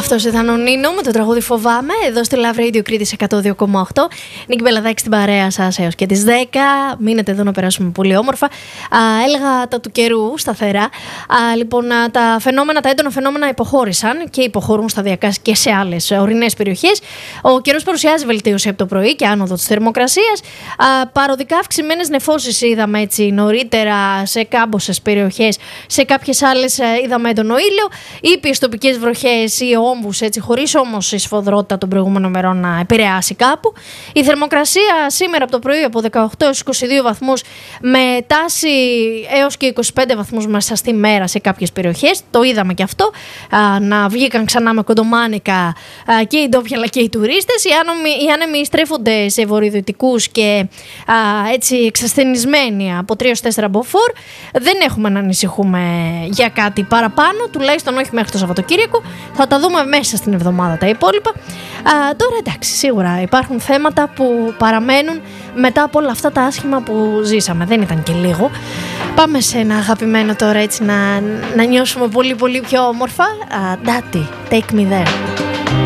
Αυτός ήταν ο Νίνο με το τραγούδι Φοβάμαι, εδώ στη Love Radio Κρήτης 102,8. Νίκη Μπελαδάκη στην παρέα σας έως και τις 10. Μείνετε εδώ να περάσουμε πολύ όμορφα. Έλεγα τα του καιρού σταθερά. Λοιπόν, τα έντονα φαινόμενα υποχώρησαν και υποχωρούν σταδιακά και σε άλλες ορεινές περιοχές. Ο καιρός παρουσιάζει βελτίωση από το πρωί και άνοδο της θερμοκρασίας. Παροδικά αυξημένες νεφώσεις είδαμε έτσι νωρίτερα σε κάμποσες περιοχές. Σε κάποιες άλλες είδαμε έντονο ήλιο. Ήπιες τοπικές βροχές ή όμβους, έτσι, χωρίς όμως η σφοδρότητα των προηγούμενων μερών να επηρεάσει κάπου. Η θερμοκρασία σήμερα από το πρωί από 18 έως 22 βαθμούς, με τάση έως και 25 βαθμούς μέσα στη μέρα σε κάποιες περιοχές. Το είδαμε και αυτό, να βγήκαν ξανά με κοντομάνικα και οι ντόπιοι αλλά και οι τουρίστες. Οι άνεμοι στρέφονται σε βορειοδυτικούς και έτσι εξασθενισμένοι από 3 έως 4 μποφόρ. Δεν έχουμε να ανησυχούμε για κάτι παραπάνω, τουλάχιστον όχι μέχρι το Σαββατοκύριακο. Θα τα δούμε μέσα στην εβδομάδα τα υπόλοιπα. Τώρα εντάξει, σίγουρα υπάρχουν θέματα που παραμένουν μετά από όλα αυτά τα άσχημα που ζήσαμε. Δεν ήταν και λίγο. Πάμε σε ένα αγαπημένο τώρα, έτσι να νιώσουμε πολύ πολύ πιο όμορφα. Daddy, take me there.